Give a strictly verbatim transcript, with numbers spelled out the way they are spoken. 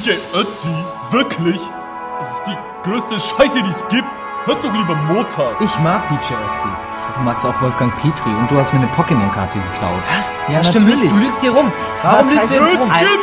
J Ötzi? Wirklich? Das ist die größte Scheiße, die es gibt. Hört doch lieber Mozart. Ich mag D J Ötzi. Ja, du magst auch Wolfgang Petri und du hast mir eine Pokémon-Karte geklaut. Was? Ja, das stimmt natürlich. nicht. Du lügst hier rum. Was Warum lügst heißt du jetzt das? rum? Geht